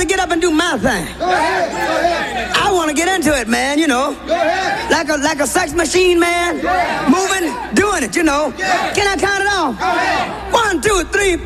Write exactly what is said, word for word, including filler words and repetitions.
get up and do my thing. Go ahead. Go ahead. I want to get into it, man, you know. Go ahead. Like a like a sex machine, man. Yeah. Moving, doing it, you know. Yeah. Can I count it off? Go ahead. One, two, three, four.